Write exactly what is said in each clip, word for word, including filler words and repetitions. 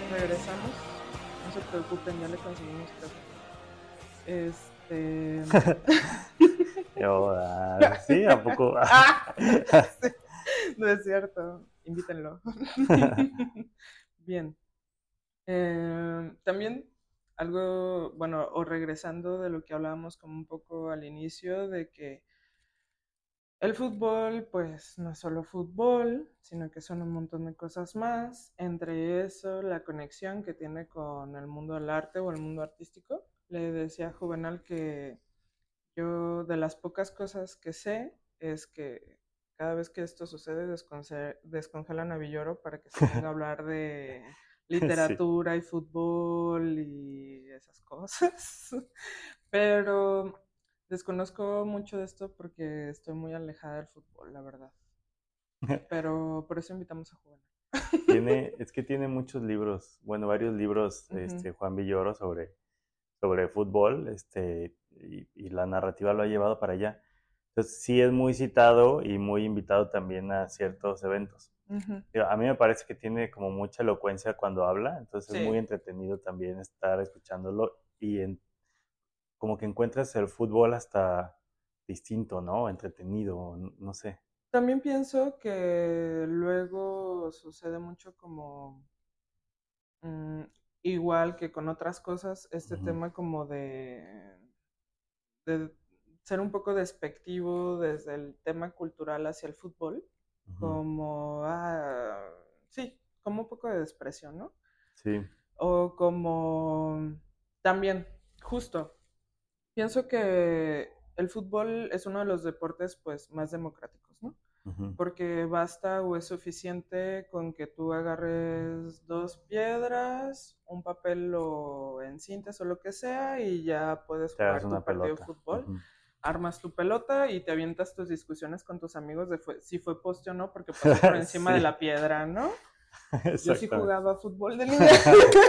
Regresamos. No se preocupen, ya le conseguimos casa. Este. Yo, ah, sí, ¿a poco? Ah, sí. No es cierto. Invítenlo. Bien. Eh, también algo, bueno, o regresando de lo que hablábamos como un poco al inicio, de que el fútbol, pues no es solo fútbol, sino que son un montón de cosas más. Entre eso, la conexión que tiene con el mundo del arte o el mundo artístico. Le decía a Juvenal que yo de las pocas cosas que sé es que cada vez que esto sucede desconce- descongelan a Villoro para que se ponga a hablar de Sí. literatura y fútbol y esas cosas. Pero desconozco mucho de esto porque estoy muy alejada del fútbol, la verdad. Pero por eso invitamos a Juvenal. Tiene, es que tiene muchos libros, bueno, varios libros, Ujú. este, Juan Villoro sobre, sobre fútbol, este, y, y la narrativa lo ha llevado para allá. Entonces sí es muy citado y muy invitado también a ciertos eventos. Ujú. A mí me parece que tiene como mucha elocuencia cuando habla, entonces es muy Sí, entretenido también estar escuchándolo y en, como que encuentras el fútbol hasta distinto, ¿no? Entretenido, no sé. también pienso que luego sucede mucho como mm, igual que con otras cosas, este Uh-huh. tema como de, de ser un poco despectivo desde el tema cultural hacia el fútbol, Uh-huh. como, ah, sí, como un poco de desprecio, ¿no? Sí. O como también, justo, pienso que el fútbol es uno de los deportes pues más democráticos, ¿no? Uh-huh. Porque basta o es suficiente con que tú agarres dos piedras, un papel o encintas o lo que sea y ya puedes Te hagas jugar tu una partido de pelota. fútbol. Uh-huh. Armas tu pelota y te avientas tus discusiones con tus amigos de fue, si fue poste o no porque pasó por encima de Sí, la piedra, ¿no? Yo sí exactamente. jugaba fútbol de niña.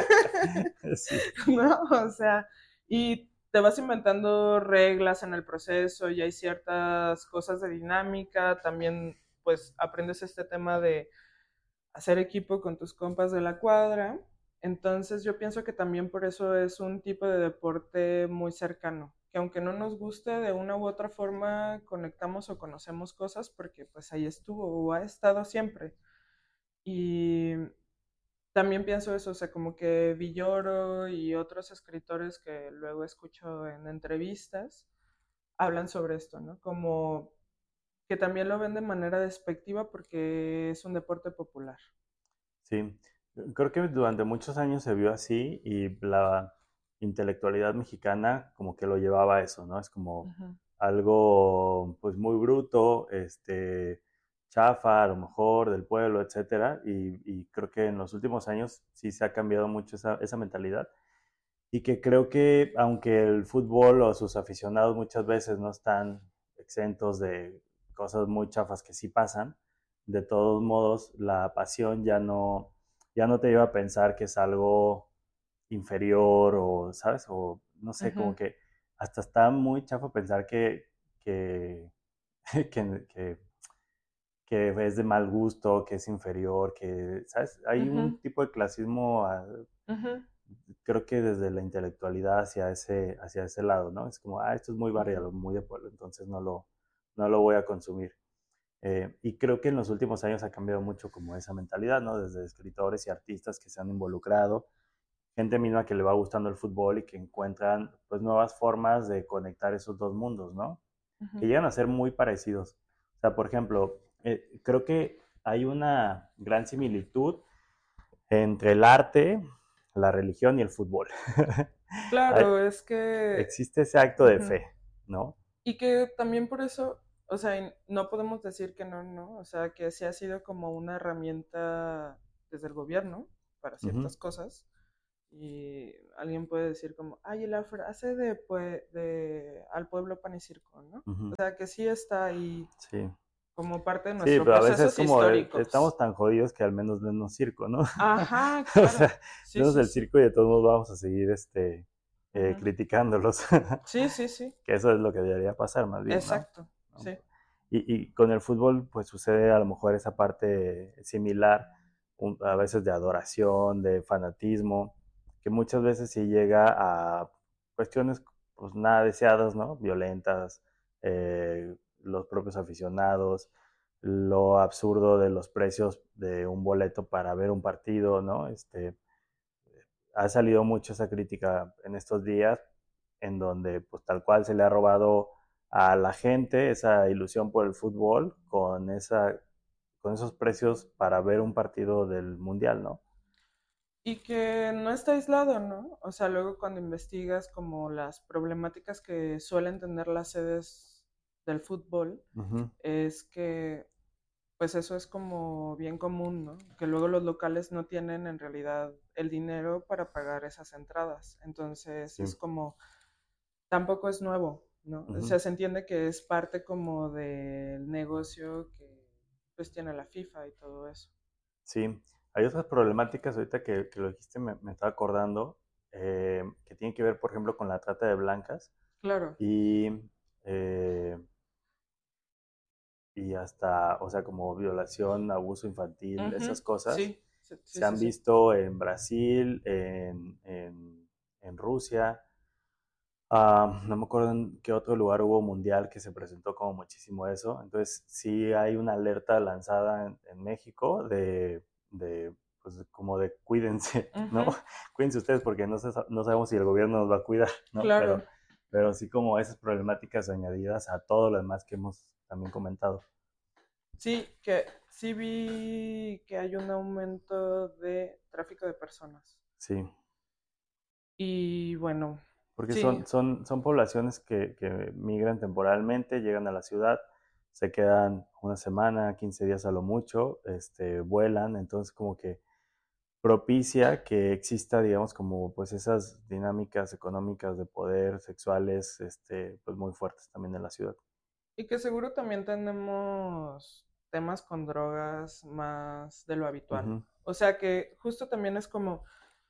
Sí. ¿No? O sea, y te vas inventando reglas en el proceso y hay ciertas cosas de dinámica, también pues aprendes este tema de hacer equipo con tus compas de la cuadra, entonces yo pienso que también por eso es un tipo de deporte muy cercano, que aunque no nos guste de una u otra forma conectamos o conocemos cosas porque pues ahí estuvo o ha estado siempre. Y también pienso eso, o sea, como que Villoro y otros escritores que luego escucho en entrevistas hablan sobre esto, ¿no? Como que también lo ven de manera despectiva porque es un deporte popular. Sí, creo que durante muchos años se vio así y la intelectualidad mexicana como que lo llevaba a eso, ¿no? Es como Ujú. algo pues muy bruto, este, chafa a lo mejor del pueblo, etcétera, y, y creo que en los últimos años sí se ha cambiado mucho esa, esa mentalidad y que creo que aunque el fútbol o sus aficionados muchas veces no están exentos de cosas muy chafas que sí pasan, de todos modos la pasión ya no, ya no te lleva a pensar que es algo inferior o, ¿sabes? O no sé, como Ujú. que hasta está muy chafa pensar que, que, que, que, que es de mal gusto, que es inferior, que, ¿sabes? Hay un Ujú. tipo de clasismo a, Ujú. creo que desde la intelectualidad hacia ese, hacia ese lado, ¿no? Es como, ah, esto es muy Ujú. barrial, muy de pueblo, entonces no lo, no lo voy a consumir. Eh, y creo que en los últimos años ha cambiado mucho como esa mentalidad, ¿no? Desde escritores y artistas que se han involucrado, gente misma que le va gustando el fútbol y que encuentran pues nuevas formas de conectar esos dos mundos, ¿no? Que Ujú. llegan a ser muy parecidos. O sea, por ejemplo, eh, creo que hay una gran similitud entre el arte, la religión y el fútbol. Hay, Claro, es que... existe ese acto de Ujú. fe, ¿no? Y que también por eso, o sea, no podemos decir que no, no, o sea, que sí ha sido como una herramienta desde el gobierno para Uh-huh. ciertas cosas. Y alguien puede decir como, ay, la frase de, pues, de al pueblo pan y circo, ¿no? O Uh-huh. sea, que sí está ahí Sí. como parte de Sí, nuestros pero a veces procesos como eh, históricos. estamos tan jodidos que al menos denos circo, ¿no? Ajá, O claro. sea, Sí, denos sí, el sí. circo y de todos modos vamos a seguir este, eh, Ujú. criticándolos. Sí, sí, sí. Que eso es lo que debería pasar más bien, ¿no? Exacto. Sí. Y, y con el fútbol pues sucede a lo mejor esa parte similar un, a veces de adoración, de fanatismo, que muchas veces sí llega a cuestiones pues nada deseadas, ¿no? Violentas, eh, los propios aficionados, lo absurdo de los precios de un boleto para ver un partido, ¿no? Este, ha salido mucho esa crítica en estos días, en donde pues tal cual se le ha robado a la gente esa ilusión por el fútbol con esa con esos precios para ver un partido del mundial, ¿no? Y que no está aislado, ¿no? O sea, luego cuando investigas como las problemáticas que suelen tener las sedes del fútbol, Uh-huh. es que pues eso es como bien común, ¿no? Que luego los locales no tienen en realidad el dinero para pagar esas entradas. Entonces Sí. es como, tampoco es nuevo, ¿no? O Uh-huh. sea, se entiende que es parte como del negocio que pues tiene la FIFA y todo eso. Sí, hay otras problemáticas ahorita que, que lo dijiste, me, me estaba acordando, eh, que tienen que ver, por ejemplo, con la trata de blancas Claro. y, eh, y hasta, o sea, como violación, abuso infantil, esas Ujú, cosas sí, sí, sí, se sí, han sí. visto en Brasil, en, en, en Rusia. Ah, no me acuerdo en qué otro lugar hubo mundial que se presentó como muchísimo eso. Entonces, sí hay una alerta lanzada en, en México de, de, pues, como de cuídense, ¿no? Ujú, Cuídense ustedes porque no, se, no sabemos si el gobierno nos va a cuidar, ¿no? Pero, claro. pero sí como esas problemáticas añadidas a todo lo demás que hemos también comentado. Sí, que sí vi que hay un aumento de tráfico de personas. Sí, Y bueno, porque sí, son, son, son poblaciones que, que migran temporalmente, llegan a la ciudad, se quedan una semana, quince días a lo mucho, este, vuelan, entonces como que propicia que exista, digamos, como pues esas dinámicas económicas de poder, sexuales, este, pues muy fuertes también en la ciudad. y que seguro también tenemos temas con drogas más de lo habitual. Ujú. O sea que justo también es como,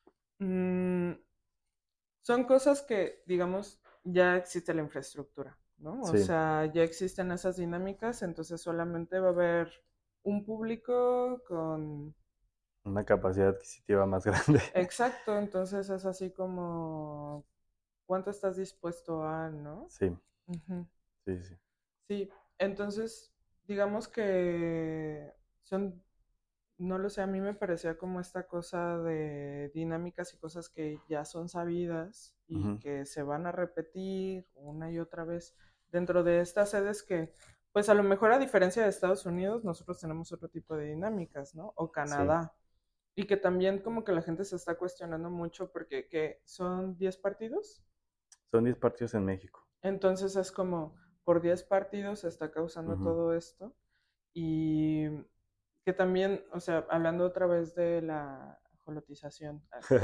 mm, son cosas que, digamos, ya existe la infraestructura, ¿no? O Sí, sea, ya existen esas dinámicas, entonces solamente va a haber un público con... una capacidad adquisitiva más grande. Exacto, entonces es así como, ¿cuánto estás dispuesto a, no? Sí, Ujú. sí, sí. Sí, entonces, digamos que son, no lo sé, a mí me parecía como esta cosa de dinámicas y cosas que ya son sabidas y Ujú. que se van a repetir una y otra vez dentro de estas sedes que, pues a lo mejor a diferencia de Estados Unidos, nosotros tenemos otro tipo de dinámicas, ¿no? O Sí, Canadá. Y que también como que la gente se está cuestionando mucho porque ¿qué? ¿Son diez partidos? son diez partidos en México. Entonces es como, por diez partidos se está causando Ujú. todo esto. Y que también, o sea, hablando otra vez de la jolotización,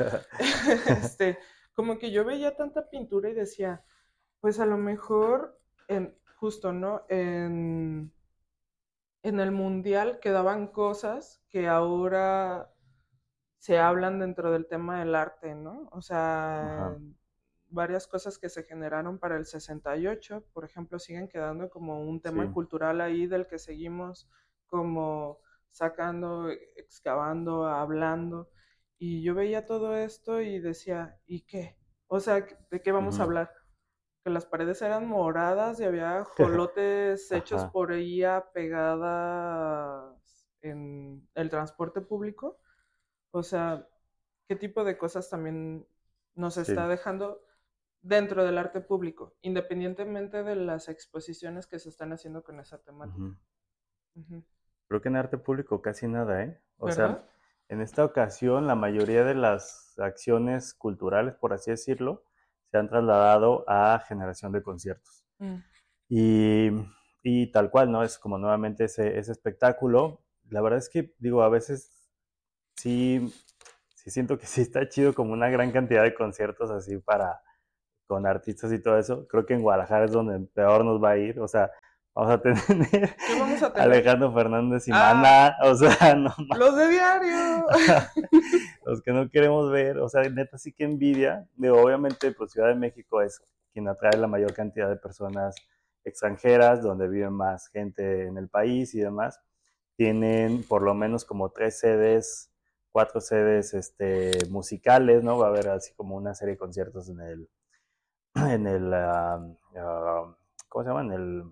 este, como que yo veía tanta pintura y decía, pues a lo mejor, en, justo, ¿no? En, en el mundial quedaban cosas que ahora se hablan dentro del tema del arte, ¿no? O sea, Ajá, varias cosas que se generaron para el sesenta y ocho, por ejemplo, siguen quedando como un tema sí. cultural ahí del que seguimos como sacando, excavando, hablando. Y yo veía todo esto y decía, ¿y qué? O sea, ¿de qué vamos a Ujú. hablar? Que las paredes eran moradas y había jolotes hechos Ajá, por ella pegadas en el transporte público. O sea, ¿qué tipo de cosas también nos sí. está dejando dentro del arte público, independientemente de las exposiciones que se están haciendo con esa temática? Ujú. Ujú. Creo que en arte público casi nada, ¿eh? O sea, ¿Verdad? en esta ocasión la mayoría de las acciones culturales, por así decirlo, se han trasladado a generación de conciertos. Mm. Y, y tal cual, ¿no? Es como nuevamente ese, ese espectáculo. La verdad es que, digo, a veces sí, sí siento que sí está chido como una gran cantidad de conciertos así para, con artistas y todo eso. Creo que en Guadalajara es donde peor nos va a ir. O sea, vamos a tener ¿Qué vamos a a tener? Alejandro Fernández y Ah, Maná. O sea, no los de mames. diario. Los que no queremos ver. O sea, neta sí que envidia. Digo, obviamente, pues Ciudad de México es quien atrae la mayor cantidad de personas extranjeras, donde viven más gente en el país y demás. Tienen por lo menos como tres sedes cuatro sedes este, musicales, ¿no? Va a haber así como una serie de conciertos en el, en el, uh, uh, ¿cómo se llama? En el,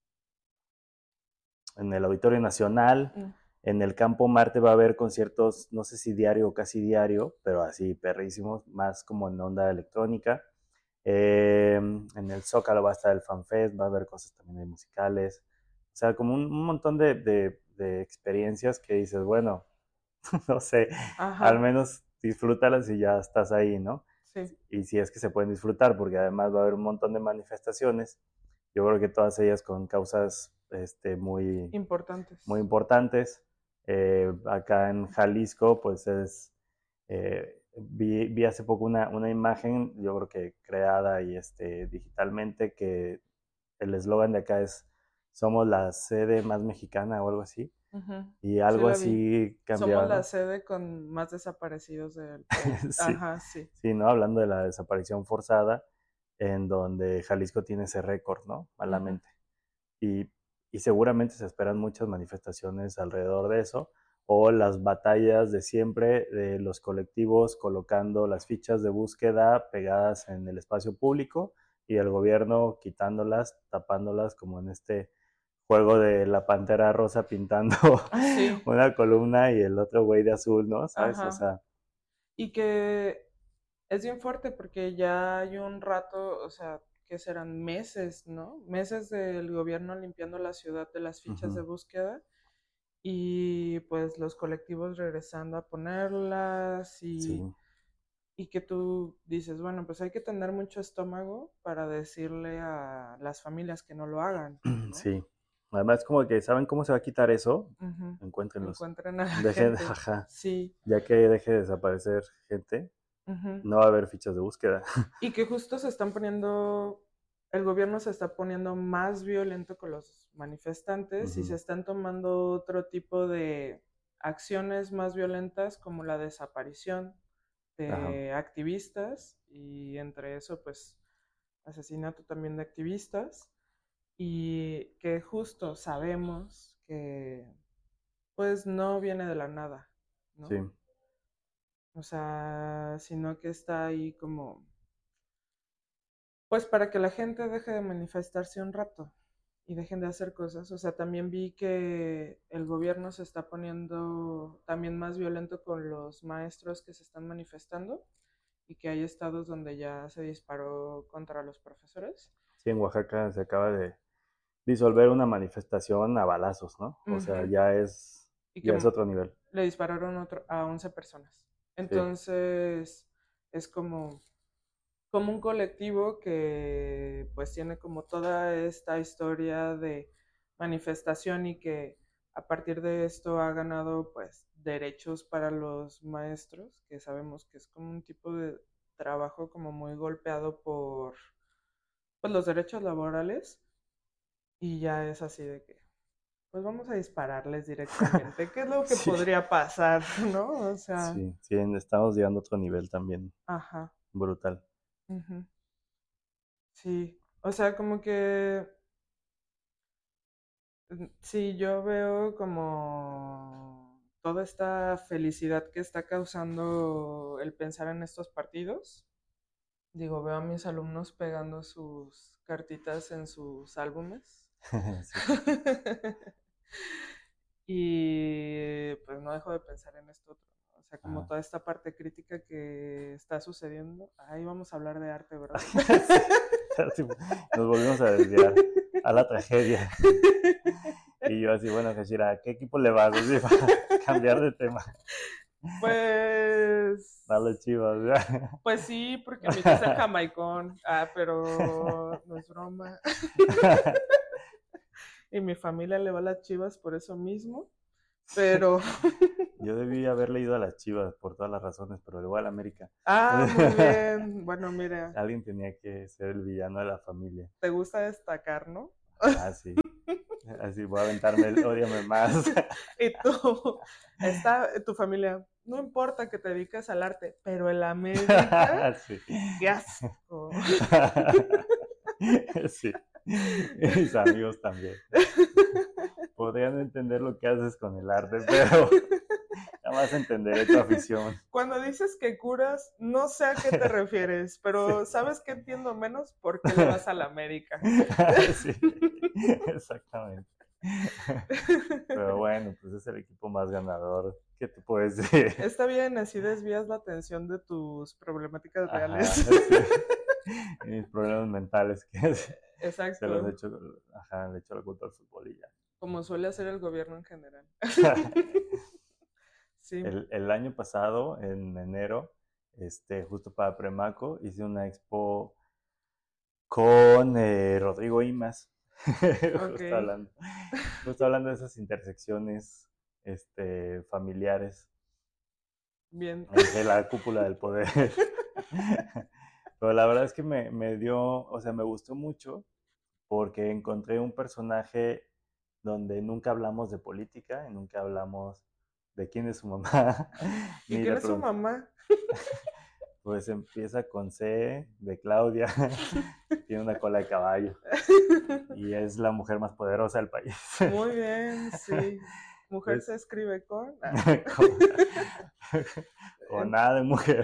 en el Auditorio Nacional. Mm. En el Campo Marte va a haber conciertos, no sé si diario o casi diario, pero así perrísimos, más como en onda electrónica. Eh, en el Zócalo va a estar el FanFest, va a haber cosas también musicales. O sea, como un, un montón de, de, de experiencias que dices, bueno, no sé, ajá, al menos disfrútalas y ya estás ahí, ¿no? Sí. Y si es que se pueden disfrutar, porque además va a haber un montón de manifestaciones, yo creo que todas ellas con causas este, muy importantes. Muy importantes. Eh, acá en Jalisco, pues es, eh, vi, vi hace poco una, una imagen, yo creo que creada y este, digitalmente, que el eslogan de acá es somos la sede más mexicana o algo así. Uh-huh. Y algo sí, así cambiado. Somos la sede con más desaparecidos del país. Sí. Ajá, sí. Sí, ¿no? Hablando de la desaparición forzada, en donde Jalisco tiene ese récord, ¿no? Malamente. Uh-huh. Y, y seguramente se esperan muchas manifestaciones alrededor de eso, o las batallas de siempre de los colectivos colocando las fichas de búsqueda pegadas en el espacio público y el gobierno quitándolas, tapándolas, como en este juego de la pantera rosa pintando sí. una columna y el otro güey de azul, ¿no? ¿Sabes? Ajá. O sea. Y que es bien fuerte porque ya hay un rato, o sea, que serán meses, ¿no? Meses del gobierno limpiando la ciudad de las fichas uh-huh. de búsqueda y pues los colectivos regresando a ponerlas y, sí. y que tú dices, bueno, pues hay que tener mucho estómago para decirle a las familias que no lo hagan, ¿no? Sí. Además, como que saben cómo se va a quitar eso, uh-huh. encuéntrenlos. Encuentren a la Dejen, gente. Ajá. Sí. Ya que deje de desaparecer gente, uh-huh. no va a haber fichas de búsqueda. Y que justo se están poniendo, el gobierno se está poniendo más violento con los manifestantes uh-huh. y se están tomando otro tipo de acciones más violentas como la desaparición de Ajá. activistas y entre eso pues asesinato también de activistas y que justo sabemos que pues no viene de la nada, ¿no? Sí. O sea, sino que está ahí como pues para que la gente deje de manifestarse un rato y dejen de hacer cosas. O sea, también vi que el gobierno se está poniendo también más violento con los maestros que se están manifestando y que hay estados donde ya se disparó contra los profesores. Sí, en Oaxaca se acaba de disolver una manifestación a balazos, ¿no? O uh-huh. sea, ya es, ya es otro nivel. Le dispararon otro, a once personas. Entonces, sí. es como... como un colectivo que pues tiene como toda esta historia de manifestación y que a partir de esto ha ganado pues derechos para los maestros, que sabemos que es como un tipo de trabajo como muy golpeado por pues los derechos laborales y ya es así de que pues vamos a dispararles directamente, ¿qué es lo que sí. podría pasar, no? O sea, sí, sí, estamos llegando a otro nivel también. Ajá. Brutal. Uh-huh. Sí, o sea, como que sí, yo veo como toda esta felicidad que está causando el pensar en estos partidos. Digo, veo a mis alumnos pegando sus cartitas en sus álbumes. Y pues no dejo de pensar en esto otro, ¿no? O sea, como Ajá. toda esta parte crítica que está sucediendo. Ahí vamos a hablar de arte, ¿verdad? Sí. Nos volvimos a desviar a la tragedia. Y yo así, bueno, Hashira, ¿a qué equipo le vas? Así, para cambiar de tema. Pues... Dale, Chivas. ¿Ya? Pues sí, porque mi casa es jamaicón. Ah, pero no es broma. Y mi familia le va a las Chivas por eso mismo. Pero... Yo debí haber leído a las Chivas por todas las razones, pero le voy a la América. Ah, muy bien. Bueno, mira. Alguien tenía que ser el villano de la familia. Te gusta destacar, ¿no? Ah, sí. Así voy a aventarme el ódiame más. Y tú, está tu familia, no importa que te dediques al arte, pero el América, sí. ¡Qué asco! Sí. Mis amigos también. Podrían entender lo que haces con el arte, pero Jamás entenderé tu afición. Cuando dices que curas, no sé a qué te refieres, pero Sí. ¿sabes qué entiendo menos? ¿Por qué le vas a la América? Sí, exactamente. Pero bueno, pues es el equipo más ganador. ¿Qué te puedes decir? Está bien, así desvías la atención de tus problemáticas Ajá, reales. sí. Y mis problemas mentales que se los he Exacto, hecho, ajá, le he hecho la culpa al fútbol y ya. como suele hacer el gobierno en general. Sí, El, el año pasado, en enero, este, justo para Premaco, hice una expo con eh, Rodrigo Imas, ok, justo hablando, justo hablando de esas intersecciones este, familiares bien. entre la cúpula del poder. Pero la verdad es que me, me dio, o sea, me gustó mucho porque encontré un personaje donde nunca hablamos de política, y nunca hablamos de quién es su mamá, ¿Y ni quién le es su pregunté. mamá? Pues empieza con C de Claudia, tiene una cola de caballo y es la mujer más poderosa del país. Muy bien, sí. Mujer se Entonces, escribe con. Ah. con, con En- nada de mujer.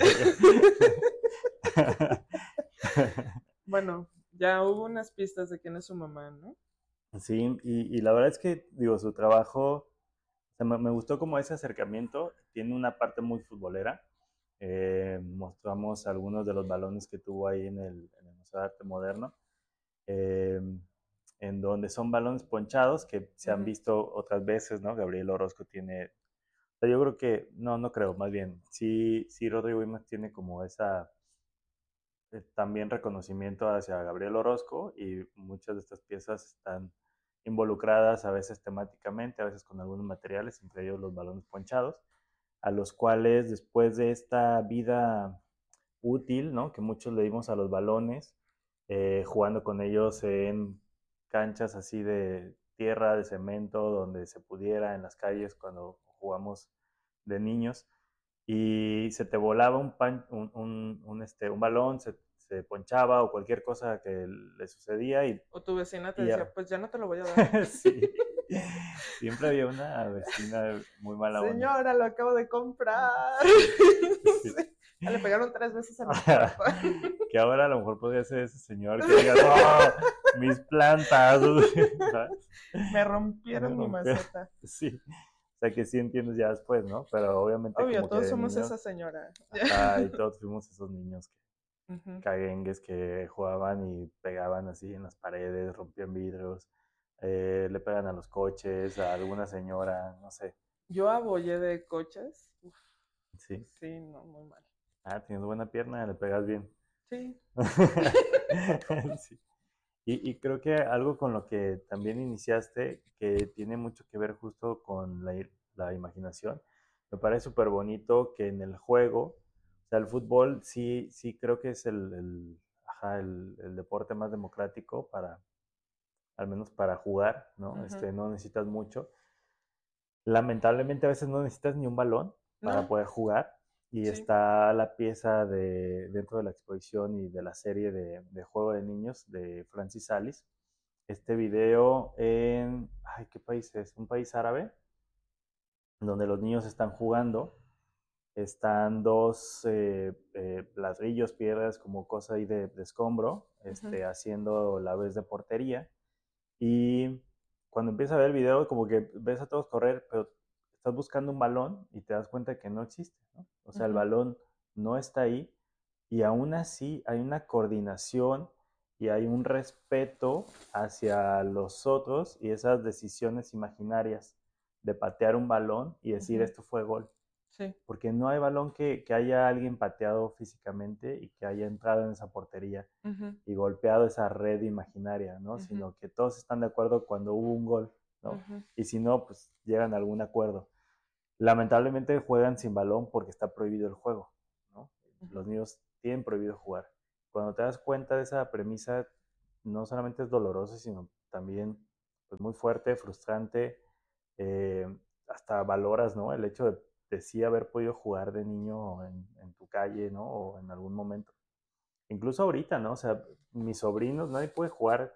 Bueno, ya hubo unas pistas de quién es su mamá, ¿no? Sí, y, y la verdad es que, digo, su trabajo, o sea, me, me gustó como ese acercamiento, tiene una parte muy futbolera. Eh, mostramos algunos de los balones que tuvo ahí en el, en el Museo de Arte Moderno, eh, en donde son balones ponchados que se han Ujú. visto otras veces, ¿no? Gabriel Orozco tiene, o sea, yo creo que, no, no creo, más bien, sí, sí Rodrigo Imas tiene como esa, eh, también reconocimiento hacia Gabriel Orozco y muchas de estas piezas están involucradas a veces temáticamente, a veces con algunos materiales, entre ellos los balones ponchados, a los cuales después de esta vida útil, ¿no? Que muchos le dimos a los balones, eh, jugando con ellos en canchas así de tierra, de cemento, donde se pudiera, en las calles, cuando jugamos de niños, y se te volaba un, pan, un, un, un, este, un balón, se, se, ponchaba o cualquier cosa que le sucedía y, O tu vecina te y decía, ya. pues ya no te lo voy a dar. Sí, siempre había una vecina muy mala onda. Señora, lo acabo de comprar. Sí, sí. Sí. Ya le pegaron tres veces a mi puerta. Que ahora a lo mejor podría ser ese señor que diga, no, mis plantas, ¿sabes? Me Me rompieron mi rompió. maceta. Sí, o sea que sí entiendes ya después, ¿no? Pero obviamente Obvio, como que todos de somos esa niños, señora. ajá, y todos fuimos esos niños que Ujú. caguengues que jugaban y pegaban así en las paredes, rompían vidrios, eh, le pegan a los coches, a alguna señora, no sé. Yo abollé de coches. Uf, Sí. sí, no, muy mal. Ah, tienes buena pierna, le pegas bien. Sí. Sí. Y, y creo que algo con lo que también iniciaste, que tiene mucho que ver justo con la, la imaginación, me parece súper bonito que en el juego, o sea, el fútbol sí, sí creo que es el, el, ajá, el, el deporte más democrático para, al menos para jugar, ¿no? Ujú. Este, no necesitas mucho. Lamentablemente a veces no necesitas ni un balón para No, poder jugar y sí. está la pieza de, dentro de la exposición y de la serie de, de Juego de Niños de Francis Alice. Este video en, ay, ¿qué país es? Un país árabe, donde los niños están jugando, están dos eh, eh, ladrillos, piedras, como cosa ahí de, de escombro, Ujú. este, haciendo la vez de portería. Y cuando empiezas a ver el video, como que ves a todos correr, pero estás buscando un balón y te das cuenta que no existe, ¿no? O sea, el Ujú. balón no está ahí y aún así hay una coordinación y hay un respeto hacia los otros y esas decisiones imaginarias de patear un balón y decir Ujú. esto fue gol. Sí. Porque no hay balón que, que haya alguien pateado físicamente y que haya entrado en esa portería Ujú. y golpeado esa red imaginaria, ¿no? Ujú. Sino que todos están de acuerdo cuando hubo un gol, ¿no? Ujú. Y si no, pues llegan a algún acuerdo. Lamentablemente juegan sin balón porque está prohibido el juego, ¿no? Ujú. Los niños tienen prohibido jugar. Cuando te das cuenta de esa premisa, no solamente es doloroso, sino también pues, muy fuerte, frustrante, eh, hasta valoras, ¿no? El hecho de, de sí haber podido jugar de niño en, en tu calle, ¿no? O en algún momento incluso ahorita, ¿no? O sea, mis sobrinos, nadie puede jugar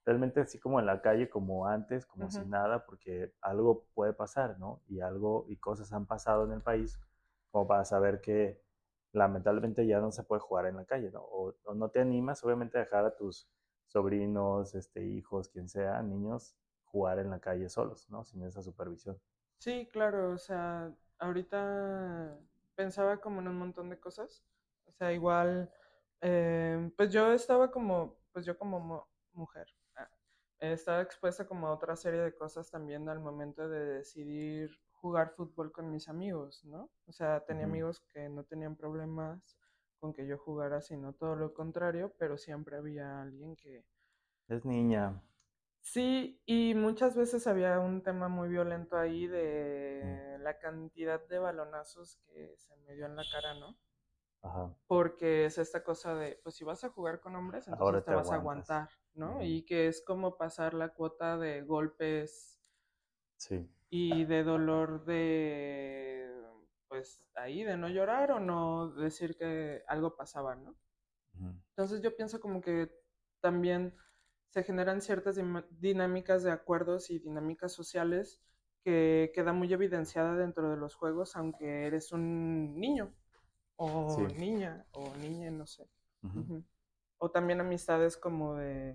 realmente así como en la calle, como antes, como si Ujú. nada, porque algo puede pasar, ¿no? Y algo y cosas han pasado en el país como para saber que lamentablemente ya no se puede jugar en la calle, ¿no? O, o no te animas, obviamente, a dejar a tus sobrinos, este, hijos, quien sea, niños, jugar en la calle solos, ¿no? Sin esa supervisión. Sí, claro, o sea, ahorita pensaba como en un montón de cosas. O sea, igual, eh, pues yo estaba como, pues yo como mu- mujer, ah, estaba expuesta como a otra serie de cosas también al momento de decidir jugar fútbol con mis amigos, ¿no? O sea, tenía Ujú. amigos que no tenían problemas con que yo jugara, sino todo lo contrario, pero siempre había alguien que Es niña. sí, y muchas veces había un tema muy violento ahí Mm. de la cantidad de balonazos que se me dio en la cara, ¿no? Ajá. Porque es esta cosa de, pues si vas a jugar con hombres, entonces Ahora te te vas a aguantas. aguantar, ¿no? Ujú. Y que es como pasar la cuota de golpes Sí. y de dolor de, pues ahí, de no llorar o no decir que algo pasaba, ¿no? Ujú. Entonces yo pienso como que también se generan ciertas dim- dinámicas de acuerdos y dinámicas sociales que queda muy evidenciada dentro de los juegos, aunque eres un niño o Sí. niña o niña, no sé. Ujú. Ujú. O también amistades como de,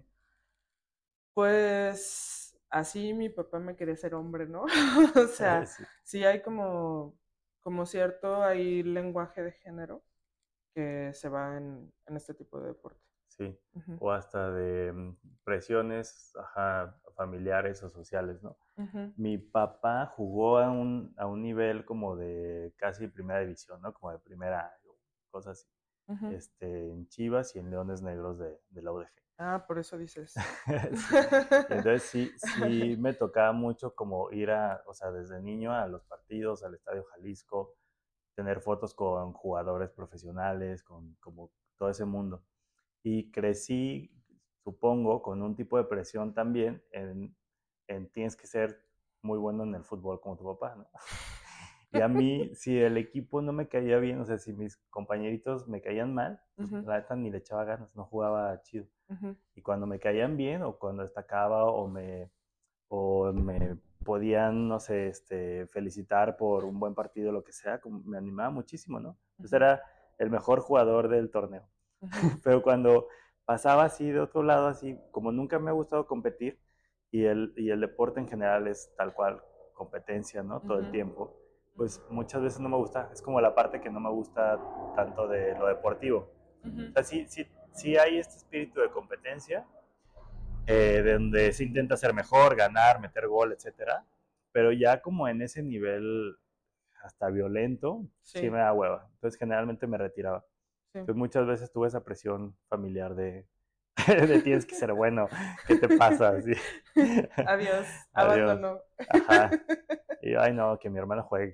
pues así mi papá me quería ser hombre, ¿no? O sea, Sí. sí hay como, como cierto ahí lenguaje de género que se va en, en este tipo de deporte. Sí, Ujú, o hasta de mm, presiones, ajá, familiares o sociales, ¿no? ujú. Mi papá jugó a un, a un nivel como de casi primera división, ¿no? Como de primera, cosas así. Ujú. Este, en Chivas y en Leones Negros de, de la U D G. Ah, por eso dices. Sí. Y entonces sí, sí me tocaba mucho como ir a, o sea, desde niño a los partidos, al Estadio Jalisco, tener fotos con jugadores profesionales, con como todo ese mundo. Y crecí, supongo, con un tipo de presión también en, en tienes que ser muy bueno en el fútbol como tu papá, ¿no? Y a mí, si el equipo no me caía bien, o sea, si mis compañeritos me caían mal, pues Ujú, la neta ni le echaba ganas, no jugaba chido. ujú, Y cuando me caían bien o cuando destacaba o me, o me podían, no sé, este, felicitar por un buen partido o lo que sea, como me animaba muchísimo, ¿no? Entonces ujú, era el mejor jugador del torneo. ujú, Pero cuando pasaba así de otro lado, así, como nunca me ha gustado competir y el, y el deporte en general es tal cual competencia, ¿no? Todo el ujú, tiempo, pues muchas veces no me gusta. Es como la parte que no me gusta tanto de lo deportivo. ujú, O sea, sí, sí, sí hay este espíritu de competencia, eh, de donde se intenta ser mejor, ganar, meter gol, etcétera. Pero ya como en ese nivel hasta violento, sí sí, me da hueva. Entonces generalmente me retiraba. sí. Entonces muchas veces tuve esa presión familiar de, de tienes que ser bueno, ¿qué te pasa? Así. Adiós, Adiós. abandono. Ajá. Y yo, ay no, que mi hermano juegue.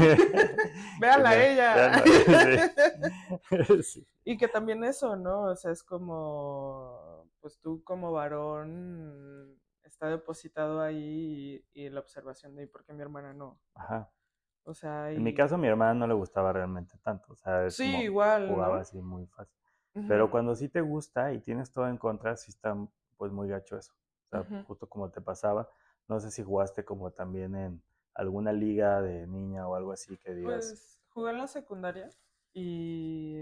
Que Véanla a me, ella. vean, sí. Sí. Y que también eso, ¿no? O sea, es como, pues tú como varón está depositado ahí y, y la observación de, ¿y por qué mi hermana no? Ajá. O sea, En mi y caso a mi hermana no le gustaba realmente tanto, o sea, es sí, como igual, jugaba ¿no? así muy fácil. Ujú, Pero cuando sí te gusta y tienes todo en contra, sí está pues muy gacho eso. O sea, ujú. justo como te pasaba, no sé si jugaste como también en alguna liga de niña o algo así que digas, Pues jugué en la secundaria y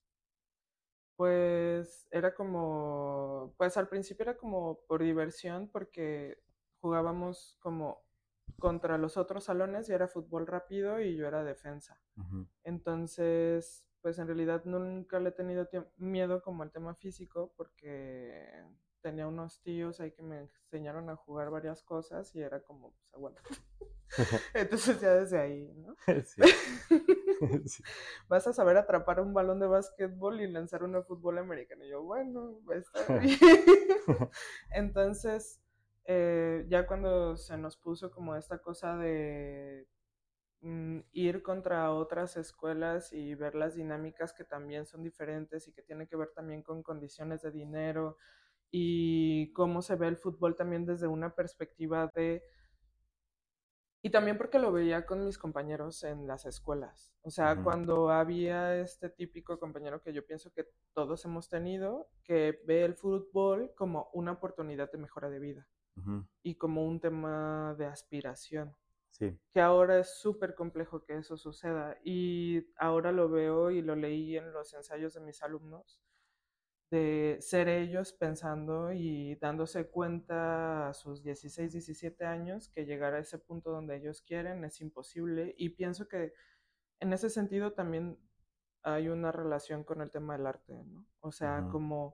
pues era como, pues al principio era como por diversión porque jugábamos como contra los otros salones y era fútbol rápido y yo era defensa. ujú, Entonces, pues en realidad nunca le he tenido tiemp- miedo como al tema físico porque tenía unos tíos ahí que me enseñaron a jugar varias cosas y era como, pues aguanta. Entonces ya desde ahí, ¿no? sí, sí, Vas a saber atrapar un balón de básquetbol y lanzar uno de fútbol americano. Y yo, bueno, está bien. Entonces, eh, ya cuando se nos puso como esta cosa de mm, ir contra otras escuelas y ver las dinámicas que también son diferentes y que tienen que ver también con condiciones de dinero y cómo se ve el fútbol también desde una perspectiva de Y también porque lo veía con mis compañeros en las escuelas. O sea, Ujú, cuando había este típico compañero que yo pienso que todos hemos tenido, que ve el fútbol como una oportunidad de mejora de vida ujú, y como un tema de aspiración, sí, que ahora es súper complejo que eso suceda. Y ahora lo veo y lo leí en los ensayos de mis alumnos, de ser ellos pensando y dándose cuenta a sus dieciséis diecisiete años que llegar a ese punto donde ellos quieren es imposible. Y pienso que en ese sentido también hay una relación con el tema del arte, ¿no? O sea, ujú, como,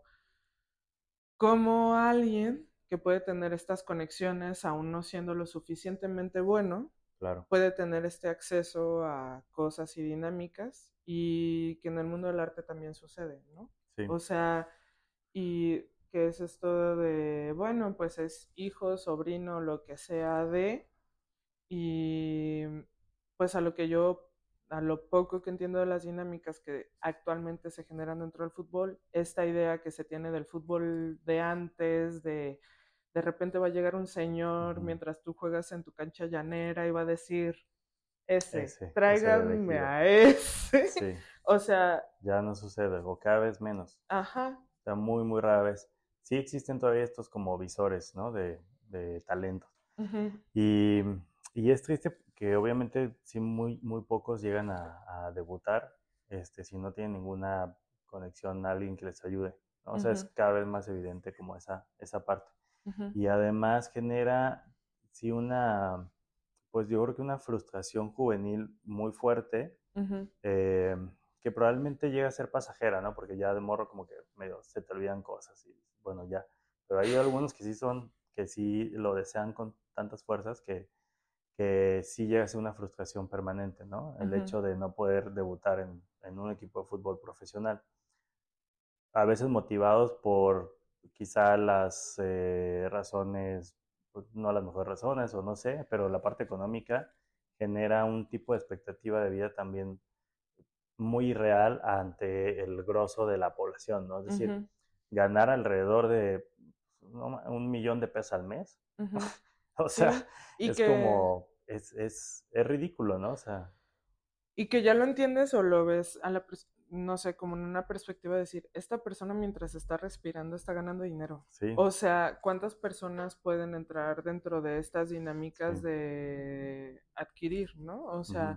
como alguien que puede tener estas conexiones aún no siendo lo suficientemente bueno, claro, puede tener este acceso a cosas y dinámicas y que en el mundo del arte también sucede, ¿no? sí, O sea, y que es esto de, bueno, pues es hijo, sobrino, lo que sea de, y pues a lo que yo, a lo poco que entiendo de las dinámicas que actualmente se generan dentro del fútbol, esta idea que se tiene del fútbol de antes, de de repente va a llegar un señor ujú, mientras tú juegas en tu cancha llanera y va a decir, ese, ese, ese de tráiganme elegido, a ese. sí, O sea, ya no sucede, o cada vez menos, ajá. o sea, muy, muy rara vez. Sí existen todavía estos como visores, ¿no? De, de talentos. Ujú, Y, y es triste que obviamente sí muy, muy pocos llegan a, a debutar este, si no tienen ninguna conexión a alguien que les ayude, ¿no? O sea, es ujú, cada vez más evidente como esa, esa parte. ujú, Y además genera, sí, una, pues yo creo que una frustración juvenil muy fuerte, ujú, eh, que probablemente llega a ser pasajera, ¿no? Porque ya de morro como que medio se te olvidan cosas y bueno, ya. Pero hay algunos que sí son, que sí lo desean con tantas fuerzas que, que sí llega a ser una frustración permanente, ¿no? El ujú, hecho de no poder debutar en, en un equipo de fútbol profesional. A veces motivados por quizá las eh, razones, pues, no las mejores razones o no sé, pero la parte económica genera un tipo de expectativa de vida también muy irreal ante el grosso de la población, ¿no? Es decir, ujú, ganar alrededor de no, un millón de pesos al mes. ujú. O sea, Sí, y es que, como, es, es, es ridículo, ¿no? O sea, y que ya lo entiendes o lo ves a la, pers- no sé, como en una perspectiva de decir, esta persona mientras está respirando está ganando dinero. sí, O sea, ¿cuántas personas pueden entrar dentro de estas dinámicas sí, de adquirir, ¿no? O ujú, sea,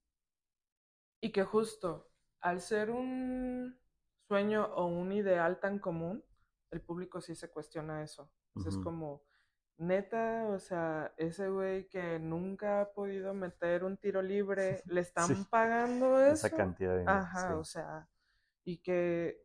y que justo al ser un sueño o un ideal tan común, el público sí se cuestiona eso. O sea, es ujú, como, neta, o sea, ese güey que nunca ha podido meter un tiro libre, ¿le sí, están pagando esa eso? cantidad de dinero, sí, Ajá, o sea, y que,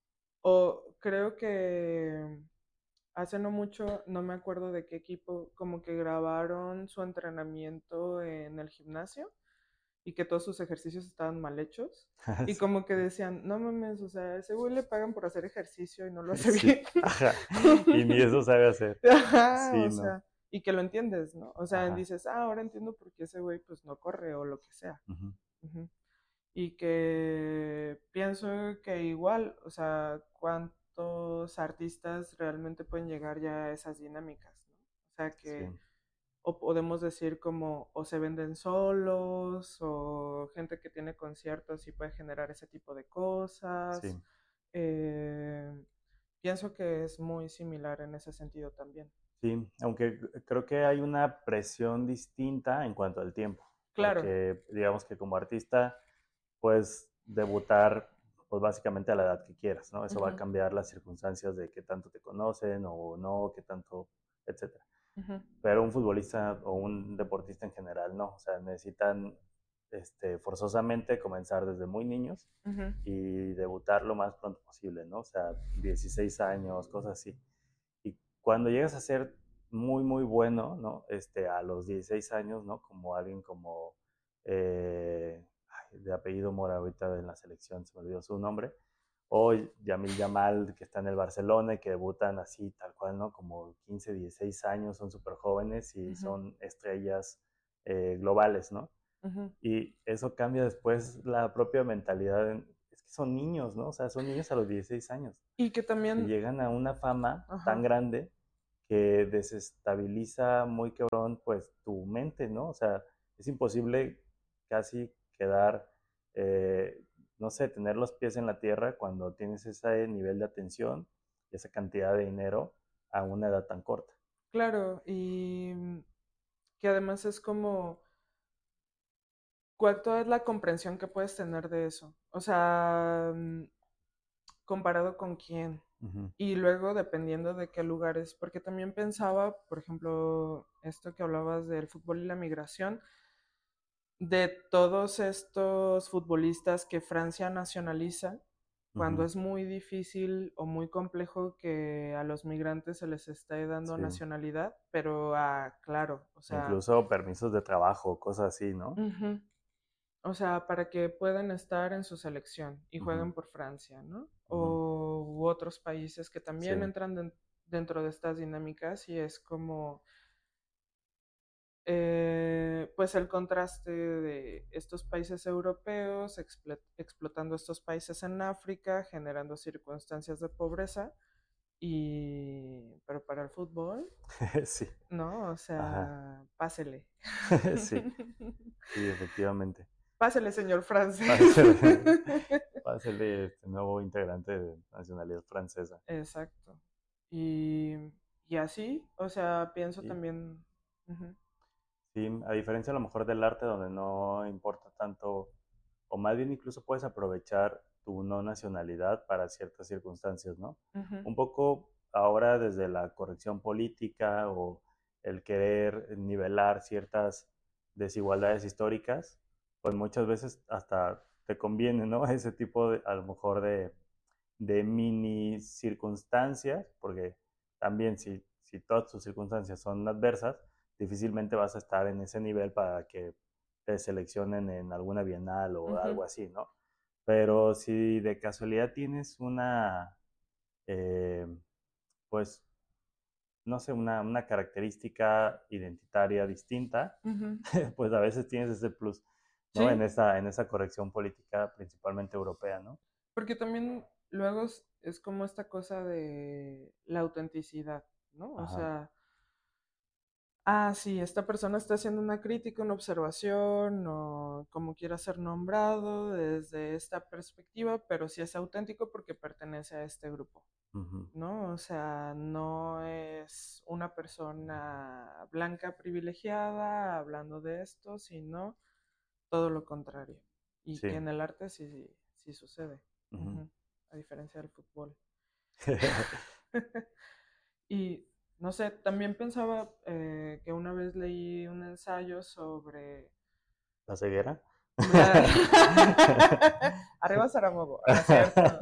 o creo que hace no mucho, no me acuerdo de qué equipo, como que grabaron su entrenamiento en el gimnasio y que todos sus ejercicios estaban mal hechos. Y sí, como que decían, no mames, o sea, ese güey le pagan por hacer ejercicio y no lo hace sí, bien. ajá, y ni eso sabe hacer, Ajá, sí, o no, sea, y que lo entiendes, ¿no? O sea, ajá, dices, ah, ahora entiendo por qué ese güey pues no corre o lo que sea. ujú, Ujú. Y que pienso que igual, o sea, cuántos artistas realmente pueden llegar ya a esas dinámicas, ¿no? O sea, sí, que o podemos decir como o se venden solos o gente que tiene conciertos y puede generar ese tipo de cosas. sí. Eh, pienso que es muy similar en ese sentido también. Sí, aunque creo que hay una presión distinta en cuanto al tiempo, Claro. porque digamos que como artista puedes debutar pues básicamente a la edad que quieras, ¿no? Eso va a Ujú, cambiar las circunstancias de qué tanto te conocen o no, qué tanto, etcétera. ujú, Pero un futbolista o un deportista en general no, o sea, necesitan este, forzosamente comenzar desde muy niños ujú, y debutar lo más pronto posible, ¿no? O sea, dieciséis años, cosas así. Y cuando llegas a ser muy, muy bueno, ¿no? Este, a los dieciséis años, ¿no? Como alguien como, eh, ay, de apellido Mora, ahorita en la selección, se me olvidó su nombre, o Yamil Yamal, que está en el Barcelona y que debutan así, tal cual, ¿no? Como quince, dieciséis años, son súper jóvenes y ujú, son estrellas eh, globales, ¿no? ujú. Y eso cambia después la propia mentalidad. En, es que son niños, ¿no? O sea, son niños a los dieciséis años Y que y también, llegan a una fama tan ajá, grande que desestabiliza muy cabrón pues tu mente, ¿no? O sea, es imposible casi quedar, eh, no sé, tener los pies en la tierra cuando tienes ese nivel de atención y esa cantidad de dinero a una edad tan corta. Claro, y mm, que además es como, ¿cuánto es la comprensión que puedes tener de eso? O sea, mm, comparado con quién. Ujú, Y luego dependiendo de qué lugares, porque también pensaba, por ejemplo, esto que hablabas del fútbol y la migración, de todos estos futbolistas que Francia nacionaliza, cuando ujú. es muy difícil o muy complejo que a los migrantes se les esté dando Sí, nacionalidad, pero ah, claro, o sea, incluso permisos de trabajo, cosas así, ¿no? ujú, o sea, para que puedan estar en su selección y Ujú, jueguen por Francia, ¿no? ujú. O u otros países que Sí, también entran den- dentro de estas dinámicas y es como, eh, pues el contraste de estos países europeos explo- explotando estos países en África, generando circunstancias de pobreza y, pero para el fútbol, sí, ¿no? O ajá, sea, pásele. sí, sí, efectivamente. Pásele, señor francés. Pásele, pásele este nuevo integrante de nacionalidad francesa. Exacto. Y, y así, o sea, pienso Y también, ujú, sí, a diferencia a lo mejor del arte donde no importa tanto, o más bien incluso puedes aprovechar tu no nacionalidad para ciertas circunstancias, ¿no? ujú, Un poco ahora desde la corrección política o el querer nivelar ciertas desigualdades históricas, pues muchas veces hasta te conviene, ¿no? Ese tipo de, a lo mejor de, de mini circunstancias, porque también si, si todas tus circunstancias son adversas, difícilmente vas a estar en ese nivel para que te seleccionen en alguna bienal o ujú, algo así, ¿no? Pero si de casualidad tienes una, eh, pues, no sé, una, una característica identitaria distinta, ujú. pues a veces tienes ese plus, ¿no? En Sí, esa, en esa corrección política principalmente europea, ¿no? porque también luego es, es como esta cosa de la autenticidad, ¿no? O Ajá. sea, ah, sí, esta persona está haciendo una crítica, una observación, o como quiera ser nombrado desde esta perspectiva, pero sí es auténtico porque pertenece a este grupo, Ujú. ¿no? O sea, no es una persona blanca privilegiada hablando de esto, sino todo lo contrario. Y Sí. que en el arte sí, sí, sí sucede, Ujú. ujú, a diferencia del fútbol. Y no sé, también pensaba eh, que una vez leí un ensayo sobre ¿La ceguera? la... Arriba Saramago, no es cierto.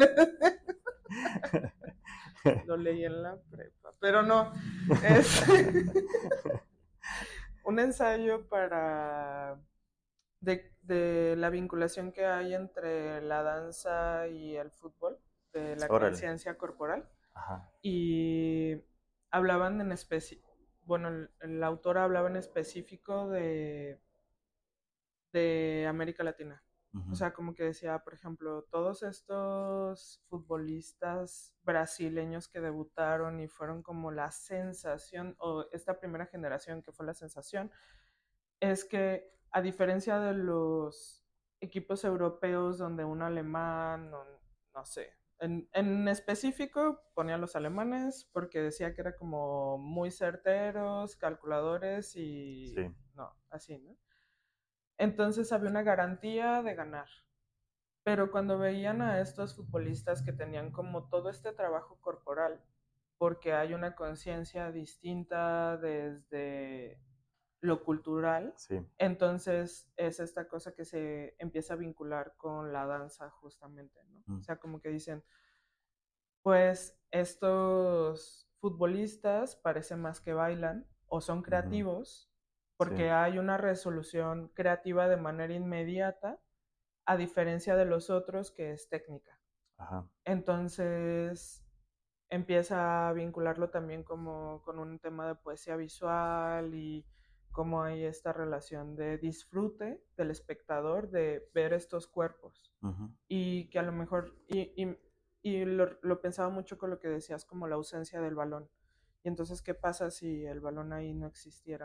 Lo leí en la prepa, pero no. Es un ensayo para de, de la vinculación que hay entre la danza y el fútbol, de la Órale. conciencia corporal. Ajá. Y hablaban en específico, bueno, el, el autor hablaba en específico de, de América Latina. O Ujú. sea, como que decía, por ejemplo, todos estos futbolistas brasileños que debutaron y fueron como la sensación, o esta primera generación que fue la sensación, es que a diferencia de los equipos europeos donde un alemán, o no sé, en, en específico ponía a los alemanes porque decía que era como muy certeros, calculadores y Sí. no, así, ¿no? Entonces había una garantía de ganar. Pero cuando veían a estos futbolistas que tenían como todo este trabajo corporal, porque hay una conciencia distinta desde lo cultural, Sí. entonces es esta cosa que se empieza a vincular con la danza justamente, ¿no? O Mm. sea, como que dicen, pues estos futbolistas parece más que bailan o son Ujú. creativos Sí. porque hay una resolución creativa de manera inmediata, a diferencia de los otros que es técnica. Ajá. Entonces empieza a vincularlo también como con un tema de poesía visual y cómo hay esta relación de disfrute del espectador de ver estos cuerpos Ujú. y que a lo mejor, y, y, y lo, lo, pensaba mucho con lo que decías como la ausencia del balón, Y entonces, ¿qué pasa si el balón ahí no existiera?